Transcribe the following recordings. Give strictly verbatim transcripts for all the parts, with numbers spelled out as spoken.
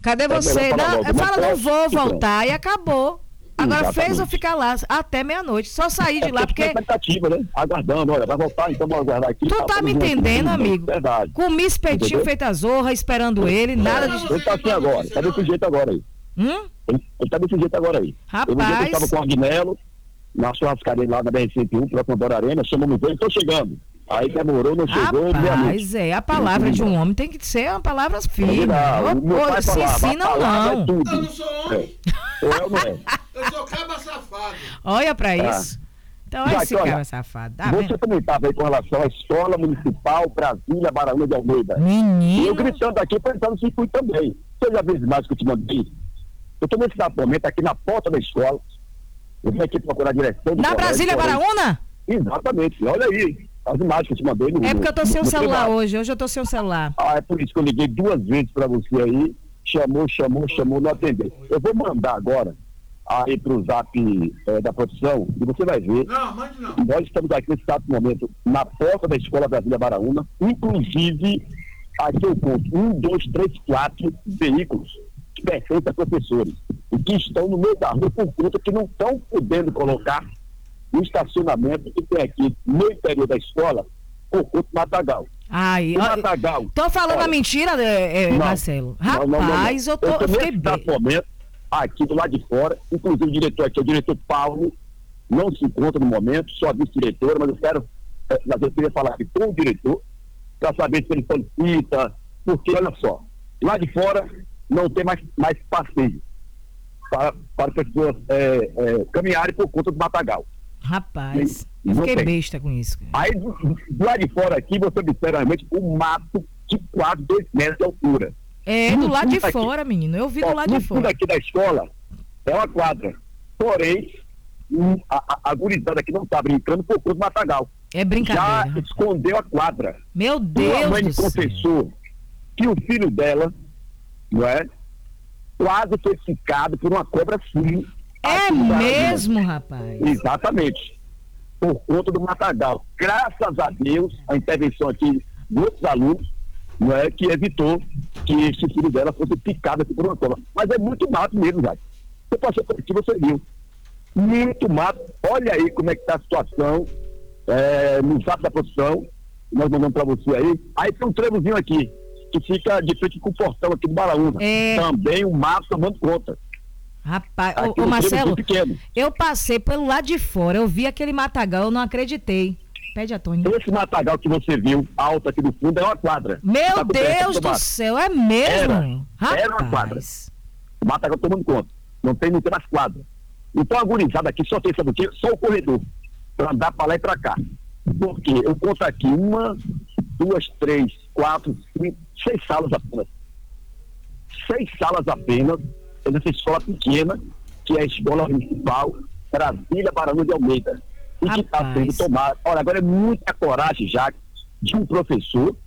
Cadê você? É não, logo, fala, não vou então. voltar e acabou. Agora Exatamente. fez eu ficar lá até meia-noite. Só sair de É, lá porque... expectativa, né? Aguardando, olha, vai voltar, então vamos aguardar aqui. Tu tá me entendendo, amigo? Verdade. Comi espetinho feito a zorra, esperando ele, nada de... Ele tá assim agora, tá desse jeito agora aí. Hum? Ele, ele tá desse jeito agora aí. Rapaz. Eu estava com o Agnello, na churrascaria lá da B R cento e um, próximo Bora Arena, chamamos ele, tô chegando. Aí demorou, não chegou, Rapaz, é, a palavra de um homem tem que ser uma palavra firme. Ou se ensina ou não. É tudo. Eu não sou homem. É. Ou é ou não é? Eu sou caba safado. Olha pra Tá. isso. Então, olha Já esse que, olha, cara safado. Tá Você vendo? comentava aí com relação à Escola Municipal Brasília Baraúna de Almeida. E eu Menino. gritando aqui, pensando no circuito também. Você já viu as imagens que eu te mandei? Eu estou nesse exato momento aqui na porta da escola. Eu vim aqui procurar a direção do Na colégio, Brasília porém- Baraúna? Exatamente, olha aí. As imagens que eu te mandei. No, É porque eu tô no- sem o no celular privado. hoje. Hoje eu tô sem o celular. Ah, é por isso que eu liguei duas vezes para você aí. Chamou, chamou, chamou, não atendeu. Eu vou mandar agora aí pro zap eh, da produção e você vai ver. Não, mande não. Nós estamos aqui nesse exato momento na porta da Escola Brasília Baraúna. Inclusive, aqui eu conto um, dois, três, quatro veículos que pertencem a professores e que estão no meio da rua por conta que não estão podendo colocar o estacionamento que tem aqui no interior da escola por conta do matagal. Ai, O ó, matagal. tô falando olha, a mentira, é, é, não, Marcelo. não, não, não, não. Rapaz, eu, tô, eu tô fiquei nesse exato bem. momento aqui do lado de fora, inclusive o diretor aqui, o diretor Paulo, não se encontra no momento, só a vice-diretora, mas eu quero, eh, mas eu queria falar aqui com o diretor, para saber se ele solicita, porque olha só, lá de fora não tem mais, mais passeio para, para pessoas é, é, caminharem por conta do matagal. Rapaz, Não eu fiquei tem. besta com isso. Aí do, do lado de fora aqui você observa realmente um mato de quase dois metros de altura. É, No do lado de fundo aqui- fora, menino. Eu vi do Ó, lado no de fundo fora. aqui da escola é uma quadra. Porém, hum, a, a, a gurizada aqui não está brincando por conta do matagal. É Já brincadeira. escondeu a quadra. Meu Uma Deus mãe do me céu. confessou que o filho dela, não é? Quase foi picado por uma cobra sim. É aqui em Brasília. mesmo, rapaz? Exatamente. Por conta do matagal. Graças a Deus, a intervenção aqui de outros alunos, não é, que evitou que esse filho dela fosse picado aqui por uma cobra. Mas é muito mato mesmo, Zé. Você passou por aqui, você viu. Muito mato. Olha aí como é que está a situação é, no zap da produção. Nós mandamos para você aí. Aí tem um trevozinho aqui, que fica de frente com o portão aqui do Baraúna. É. Também o mato tomando conta. Rapaz, Aqui ô, ô um Marcelo, trevozinho pequeno. eu passei pelo lado de fora, eu vi aquele matagal, eu não acreditei. Pede a Tônia. Esse matagal que você viu, alto aqui no fundo, é uma quadra. Meu Tá coberto Deus de do mato. céu, é mesmo? Era, Rapaz. era uma quadra. O matagal tomando conta. Não tem, não tem mais quadra. Então a gurizada aqui só tem, sabe o quê? Só o corredor. Pra andar pra lá e pra cá. Por quê? Eu conto aqui uma, duas, três, quatro, cinco, seis salas apenas. Seis salas apenas nessa escola pequena, que é a Escola Municipal Brasília Baraúna de Almeida. E que está Rapaz. sendo tomada. Olha, agora é muita coragem já de um professor,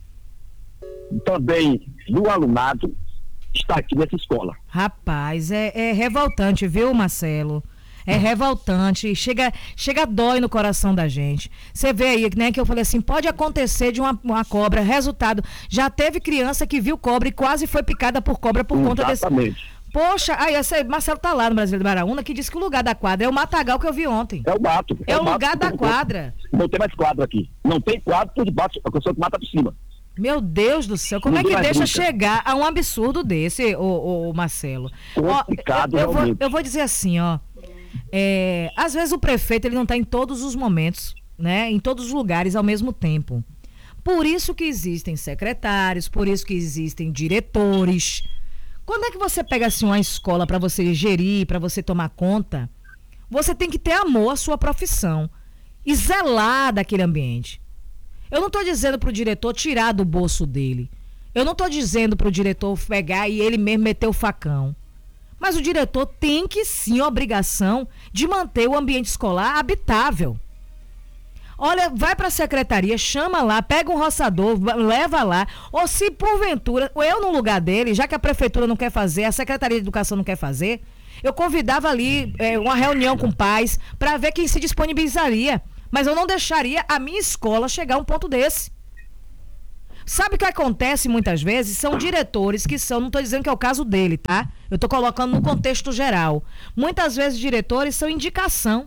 também do alunado, estar aqui nessa escola. Rapaz, é, é revoltante, viu, Marcelo? É revoltante, chega, chega dói no coração da gente. Você vê aí, né, que eu falei assim, pode acontecer de uma, uma cobra, resultado, já teve criança que viu cobra e quase foi picada por cobra por conta desse... Exatamente. Poxa, aí esse Marcelo tá lá no Brasil de Baraúna, que disse que o lugar da quadra é o matagal que eu vi ontem. É o mato. É o mato lugar que da tem- quadra. Não tem mais quadro aqui. Não tem quadro por debaixo, a pessoa que mata por cima. Meu Deus do céu, como é que Ninguém mais deixa brinca. chegar a um absurdo desse, ô, ô, Marcelo? Complicado, ó, eu, eu, vou, realmente. eu vou dizer assim, ó. É, às vezes o prefeito ele não está em todos os momentos, né? Em todos os lugares ao mesmo tempo. Por isso que existem secretários, por isso que existem diretores. Quando é que você pega assim uma escola para você gerir, para você tomar conta? Você tem que ter amor à sua profissão e zelar daquele ambiente. Eu não estou dizendo para o diretor tirar do bolso dele. Eu não estou dizendo para o diretor pegar e ele mesmo meter o facão. Mas o diretor tem que sim a obrigação de manter o ambiente escolar habitável. Olha, vai para a secretaria, chama lá, pega um roçador, leva lá. Ou se porventura, eu no lugar dele, já que a prefeitura não quer fazer, a Secretaria de Educação não quer fazer, eu convidava ali é, uma reunião com pais para ver quem se disponibilizaria. Mas eu não deixaria a minha escola chegar a um ponto desse. Sabe o que acontece muitas vezes? São diretores que são, não estou dizendo que é o caso dele, tá? Eu estou colocando no contexto geral. Muitas vezes diretores são indicação.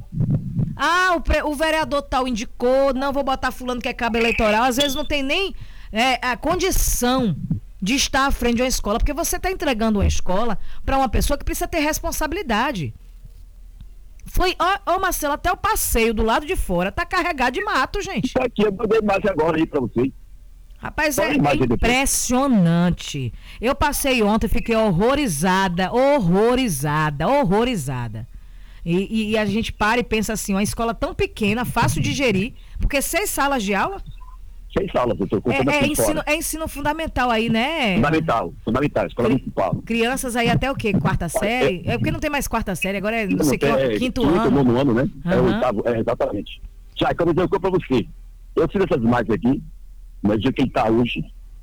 Ah, o, pre, o vereador tal indicou, não vou botar fulano que é cabo eleitoral. Às vezes não tem nem é, a condição de estar à frente de uma escola, porque você está entregando uma escola para uma pessoa que precisa ter responsabilidade. Foi, ó, ó, Marcelo, até o passeio do lado de fora tá carregado de mato, gente. Isso aqui eu mandei mais agora aí pra vocês. Rapaz, é, é impressionante. Eu passei ontem e fiquei horrorizada, horrorizada, horrorizada. E, e, e a gente para e pensa assim, uma escola tão pequena, fácil de gerir, porque seis salas de aula... Seis salas, doutor. É, é, ensino, é ensino fundamental aí, né? Fundamental, fundamental, escola Cri, municipal. Crianças aí até o quê? Quarta série? É, é porque não tem mais quarta série, agora é não sei que, é, quinto, quinto ano. Quinto, ano, né? Uhum. É o oitavo, é, exatamente. Já, como eu digo pra você, eu fiz essas imagens aqui, mas de quem tá hoje,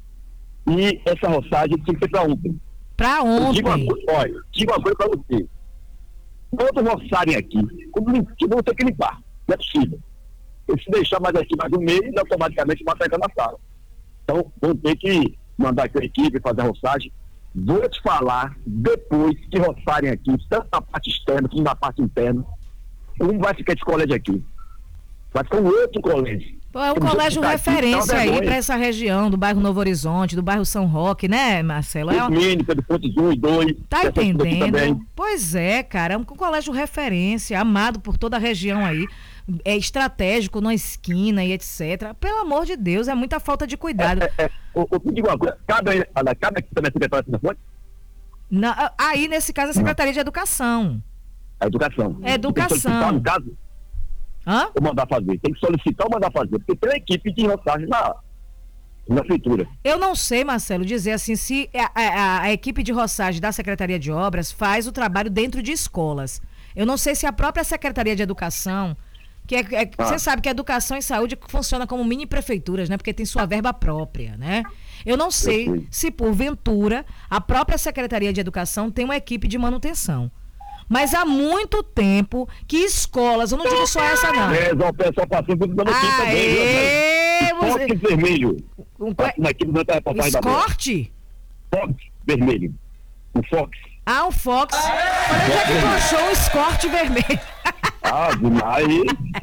e essa roçagem tem que ser pra ontem. Pra ontem? Digo uma, olha, digo uma coisa pra você. Quando roçarem aqui, como vão ter que limpar, não é possível. E se deixar mais aqui mais um mês, automaticamente vai pegar na sala. Então, vão ter que mandar aqui a equipe fazer a roçagem. Vou te falar, depois que roçarem aqui, tanto na parte externa como na parte interna, um vai ficar esse colégio aqui. Vai ficar um outro colégio. Pô, é um Como colégio referência aqui, aí para essa região, do bairro Novo Horizonte, do bairro São Roque, né, Marcelo? É um... Clínica, do pontos um e dois. Tá entendendo? Pois é, cara, é um colégio referência, amado por toda a região aí. É estratégico na esquina e etcétera. Pelo amor de Deus, é muita falta de cuidado. É, é, é. Eu, eu digo uma coisa, cabe, cabe aqui também a Secretaria de Educação? Na, aí, nesse caso, a Secretaria de Educação. A educação. É educação. Tem que solicitar, no caso, Hã? ou mandar fazer. Tem que solicitar ou mandar fazer, porque tem uma equipe de roçagem na, na feitura. Eu não sei, Marcelo, dizer assim, se a, a, a equipe de roçagem da Secretaria de Obras faz o trabalho dentro de escolas. Eu não sei se a própria Secretaria de Educação... Que é, é, ah. Você sabe que a educação e saúde funciona como mini prefeituras, né? Porque tem sua verba própria, né? Eu não sei eu se, porventura, a própria Secretaria de Educação tem uma equipe de manutenção. Mas há muito tempo que escolas, eu não digo só essa, não. É, o pessoal passou por dando aqui também. Você... Fox vermelho. Um... Uma equipe da reportagem da Escorte? Fox vermelho. O Fox. Ah, o Fox. Onde é que achou o escorte vermelho? Ah, aí...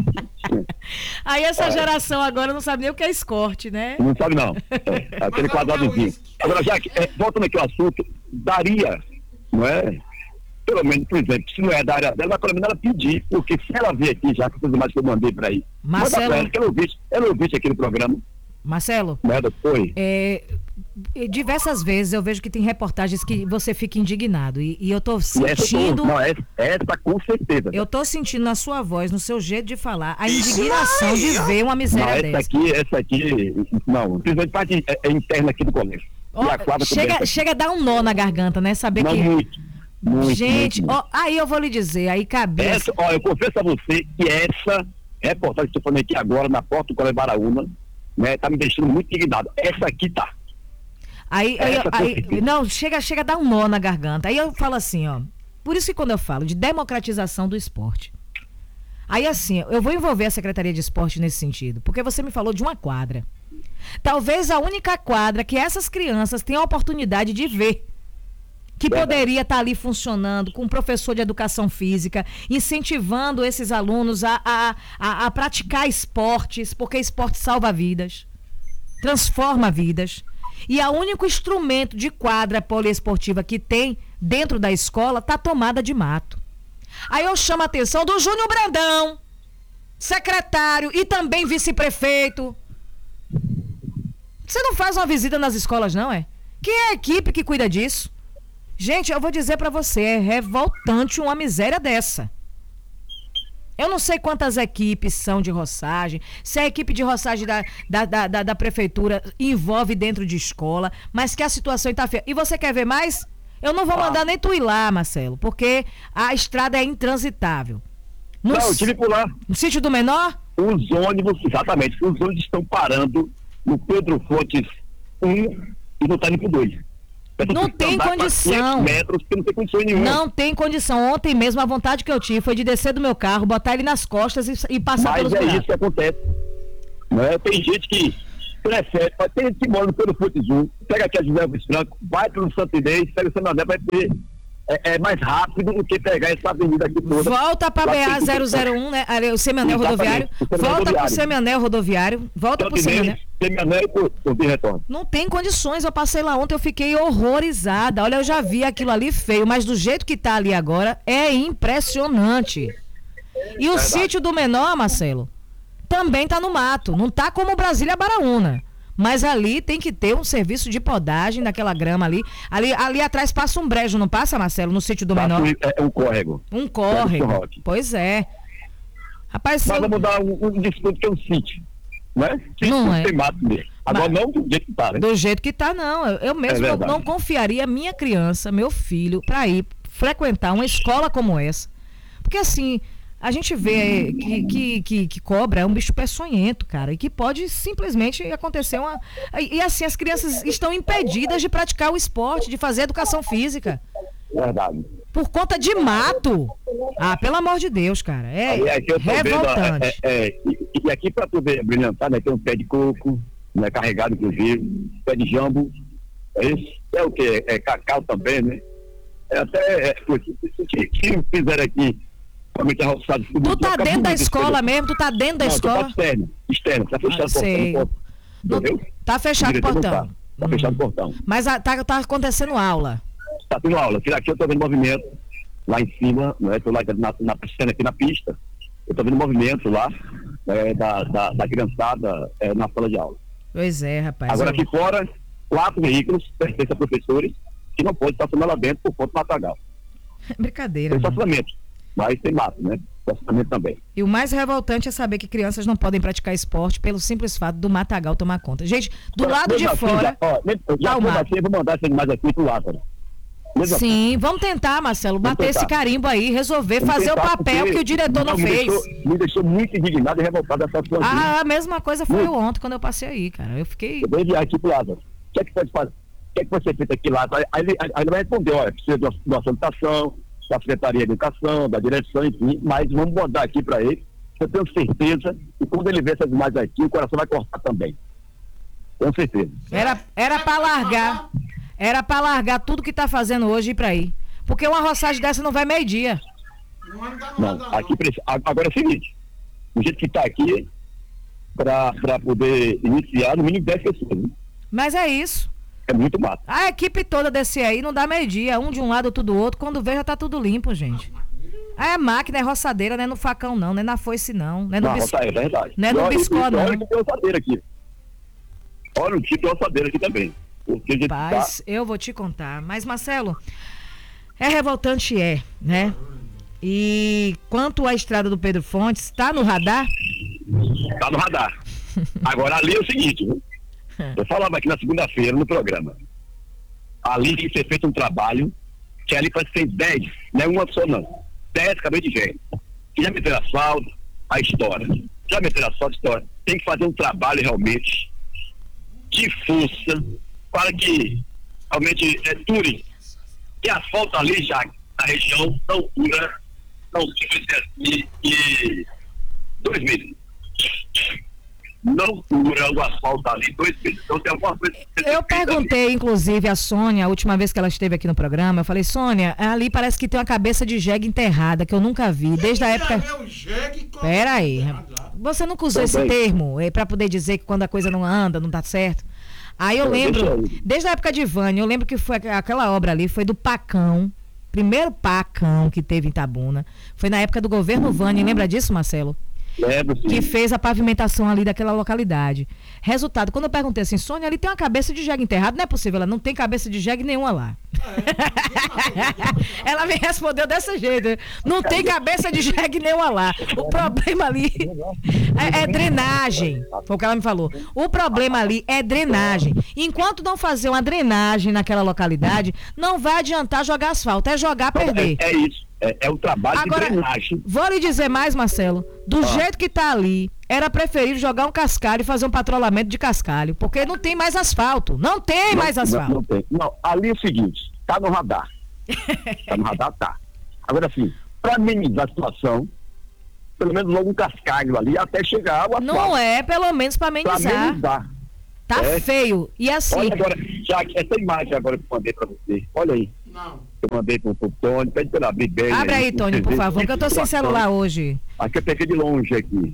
Aí essa geração agora não sabe nem o que é escorte, né? Não sabe não. É, aquele quadradozinho. Agora, já que, é, voltando aqui ao assunto, daria, não é? Pelo menos, por exemplo, se não é da área dela, mas pelo menos ela pedir, porque se ela ver aqui, já que as imagens que eu mandei pra aí, Marcelo... manda pra ela, que ela ouvisse, ela ouvisse aqui no programa. Marcelo, Nada, foi. É, diversas vezes eu vejo que tem reportagens que você fica indignado e, e eu tô sentindo... Essa, não, essa, essa com certeza. Eu tô sentindo na sua voz, no seu jeito de falar, a indignação de ver uma miséria não, essa dessa. Aqui, essa aqui, não, simplesmente parte é, é interna aqui do colégio. Oh, chega, chega a dar um nó na garganta, né? Saber não, que... muito, muito. Gente, muito, ó, aí eu vou lhe dizer, aí cabeça... Essa, ó, eu confesso a você que essa reportagem que eu falei aqui agora, na porta do Colégio Baraúna, né, tá me deixando muito indignado. Essa aqui tá. Aí, aí, aí não, chega, chega a dar um nó na garganta. Aí eu falo assim, ó. Por isso que quando eu falo de democratização do esporte, aí assim, eu vou envolver a Secretaria de Esporte nesse sentido, porque você me falou de uma quadra. Talvez a única quadra que essas crianças tenham a oportunidade de ver, que poderia estar ali funcionando com um professor de educação física, incentivando esses alunos a, a, a, a praticar esportes, porque esporte salva vidas, transforma vidas. E o único instrumento de quadra poliesportiva que tem dentro da escola está tomada de mato. Aí eu chamo a atenção do Júnior Brandão, secretário e também vice-prefeito. Você não faz uma visita nas escolas, não, é? Quem é a equipe que cuida disso? Gente, eu vou dizer pra você, é revoltante uma miséria dessa. Eu não sei quantas equipes são de roçagem, se a equipe de roçagem da, da, da, da, da prefeitura envolve dentro de escola, mas que a situação está feia. E você quer ver mais? Eu não vou mandar nem tu ir lá, Marcelo, porque a estrada é intransitável. No não, eu tive por lá. No sítio do Menor? Os ônibus, exatamente, os ônibus estão parando no Pedro Fontes um e não está indo pro dois. Não tem condição. Metros, não tem condição nenhuma. Não tem condição. Ontem mesmo a vontade que eu tive foi de descer do meu carro, botar ele nas costas e, e passar Mas pelos é buracos. isso que acontece. Né? Tem gente que prefere, tem gente que mora pelo Futizum, pega aqui a José Luiz Franco, vai pelo Santo Inês, pega o São André, vai ter. É, é mais rápido do que pegar essa avenida aqui toda. Volta para B A zero zero um, né? Ali, o semianel rodoviário. Volta para o semianel rodoviário. Volta para o semianel. Semianel e por, por retorno. Não tem condições. Eu passei lá ontem, eu fiquei horrorizada. Olha, eu já vi aquilo ali feio, mas do jeito que tá ali agora, é impressionante. E o sítio do Menor, Marcelo, também tá no mato. Não tá como Brasília Baraúna. Mas ali tem que ter um serviço de podagem daquela grama ali. Ali, ali atrás passa um brejo, não passa, Marcelo? No sítio do Menor? É um córrego. Um córrego. Pois é. Rapaz, mas eu... vamos dar um, um discurso que é um sítio. Né? Sítio não é. Tem mato mesmo. Agora mas, não do jeito que tá, né? Do jeito que tá, não. Eu, eu mesmo é não, não confiaria minha criança, meu filho, para ir frequentar uma escola como essa. Porque assim... A gente vê que, que, que, que cobra é um bicho peçonhento, cara, e que pode simplesmente acontecer uma... E, e assim, as crianças estão impedidas de praticar o esporte, de fazer educação física. Verdade. Por conta de mato. Ah, pelo amor de Deus, cara. É aí, aqui eu tô revoltante. Vendo, é, é, e, e aqui pra tu ver brilhantar, né, tem um pé de coco, né, carregado inclusive, pé de jambo, é isso? É o quê? É cacau também, né? É até... É, o que fizeram aqui... Tu tá dentro da escola mesmo? Tu tá dentro da escola? Tá externo, externo, tá fechado o portão. Entendeu? Tá fechado o portão. Tá fechado o portão. Mas a, tá, tá acontecendo aula. Tá tendo aula. Aqui eu tô vendo movimento lá em cima, né? Tô lá na, na piscina, aqui na pista. Eu tô vendo movimento lá, né, da, da, da criançada é, na sala de aula. Pois é, rapaz. Agora eu... aqui fora, quatro veículos pertencem a professores que não podem estacionar lá dentro por conta do matagal. Brincadeira. Tem estacionamento. Mas tem mato, né? Estacionamento também. E o mais revoltante é saber que crianças não podem praticar esporte pelo simples fato do matagal tomar conta. Gente, do Agora, lado de assim, fora... Já, ó, já tá assim, eu vou mandar esses animais aqui pro Lázaro. Sim, assim. Vamos tentar, Marcelo, vamos bater tentar. esse carimbo aí, resolver, vamos fazer o papel que o diretor não me fez. Deixou, me deixou muito indignado e revoltado essa situação. Ah, a mesma coisa foi muito. ontem, quando eu passei aí, cara. Eu fiquei... Eu vou enviar aqui pro Lázaro. O que é que pode fazer? O que é que pode ser feito aqui, Lázaro? Aí ele, aí ele vai responder, olha, precisa de uma, de uma sanitação, da Secretaria de Educação, da direção, enfim, mas vamos mandar aqui para ele. Eu tenho certeza que quando ele ver essas imagens aqui, o coração vai cortar também. Com certeza. Era, era para largar, era para largar tudo que tá fazendo hoje e ir para aí. Porque uma roçagem dessa não vai meio-dia. Não, aqui, agora é o seguinte, o jeito que está aqui, para poder iniciar, no mínimo dez pessoas. Né? Mas é isso. É muito mato. A equipe toda descer aí, não dá meio-dia, um de um lado, outro do outro, quando vê já tá tudo limpo, gente. Ah, é máquina, é roçadeira, não é no facão não, não é na foice não, não é no não, bisco... é verdade. Não é no biscoito não. Olha que tem roçadeira aqui. Olha o tipo de roçadeira aqui também. Porque a gente Paz, tá... eu vou te contar. Mas, Marcelo, é revoltante, é, né? E quanto à estrada do Pedro Fontes, tá no radar? Tá no radar. Agora ali é o seguinte, viu? Eu falava aqui na segunda-feira no programa. Ali tem que ser feito um trabalho que ali pode ser dez, não é uma só não. dez cabeças de gente. Que já meteram asfalto, a história. Já meteram asfalto, a história. Tem que fazer um trabalho realmente de força para que realmente é, dure. E a asfalto ali já na região não dura, não dura e, e dois meses. Não dura o asfalto ali dois meses. Então tem alguma coisa que eu perguntei, ali. Inclusive, a Sônia, a última vez que ela esteve aqui no programa, eu falei, Sônia, ali parece que tem uma cabeça de jegue enterrada, que eu nunca vi, desde a época... Pera aí, você nunca usou esse termo é, para poder dizer que quando a coisa não anda, não dá certo? Aí eu lembro, desde a época de Vânia, eu lembro que foi aquela obra ali, foi do Pacão, primeiro Pacão que teve em Itabuna, foi na época do governo Vânia, lembra disso, Marcelo? Lembro, sim. Que fez a pavimentação ali daquela localidade. Resultado, quando eu perguntei assim, Sônia, ali tem uma cabeça de jegue enterrada, não é possível, ela não tem cabeça de jegue nenhuma lá. É, ela me respondeu desse jeito, não tem cabeça de jegue nenhuma lá. O problema ali é, é drenagem, foi o que ela me falou. O problema ali é drenagem. Enquanto não fazer uma drenagem naquela localidade, não vai adiantar jogar asfalto, é jogar, perder. É, é isso. É, é o trabalho Agora, de drenagem. Vou lhe dizer mais, Marcelo. Do ah. jeito que tá ali, era preferível jogar um cascalho e fazer um patrulhamento de cascalho. Porque não tem mais asfalto. Não tem não, mais asfalto. Não, não tem. Não, ali é o seguinte, tá no radar. Tá no radar, tá. Agora, assim, para minimizar a situação, pelo menos logo um cascalho ali até chegar o asfalto. Não é, pelo menos para amenizar. Para amenizar. Tá É. feio. E assim. Olha agora, já essa imagem agora que eu mandei pra você. Olha aí. Não. Eu mandei pro, pro Tony, pede pra ele abrir bem. Abre aí, Tony, por favor, que eu tô sem celular hoje. Aqui eu peguei de longe aqui.